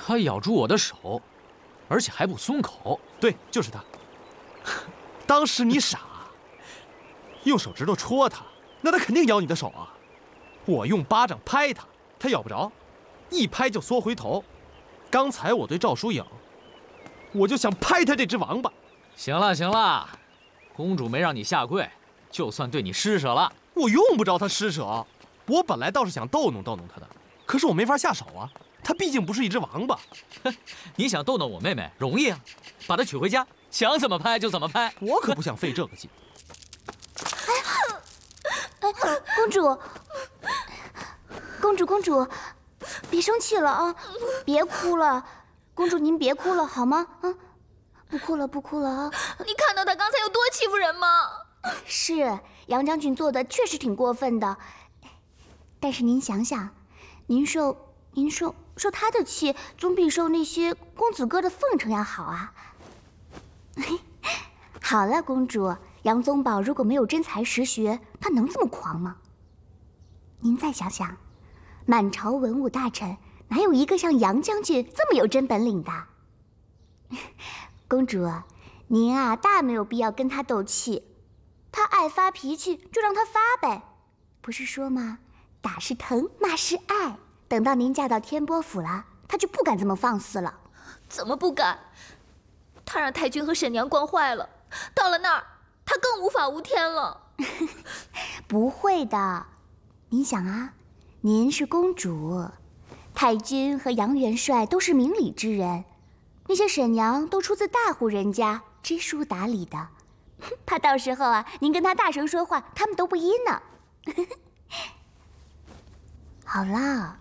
他咬住我的手，而且还不松口。 对，就是他。当时你傻，用手指头戳他，那他肯定咬你的手啊。我用巴掌拍他，他咬不着，一拍就缩回头。刚才我对赵疏影，我就想拍他这只王八。 行了行了，公主没让你下跪，就算对你施舍了。 我用不着他施舍，我本来倒是想逗弄逗弄他的，可是我没法下手啊，他毕竟不是一只王八。 你想逗弄我妹妹容易啊，把她娶回家，想怎么拍就怎么拍。 我可不想费这个劲。 公主，别生气了啊，别哭了，公主您别哭了好吗？啊，不哭了啊！ 你看到他刚才有多欺负人吗？ 是，杨将军做的确实挺过分的，但是您想想，您受他的气，总比受那些公子哥的奉承要好啊。好了，公主，杨宗保如果没有真才实学，他能这么狂吗？您再想想，满朝文武大臣哪有一个像杨将军这么有真本领的？公主，您啊，大没有必要跟他斗气。他爱发脾气就让他发呗，不是说吗？打是疼，骂是爱。等到您嫁到天波府了，他就不敢这么放肆了。 怎么不敢？他让太君和沈娘惯坏了，到了那儿他更无法无天了。 不会的，您想啊，您是公主，太君和杨元帅都是明理之人，那些沈娘都出自大户人家，知书达理的。怕到时候啊，您跟他大声说话，他们都不依呢。好了，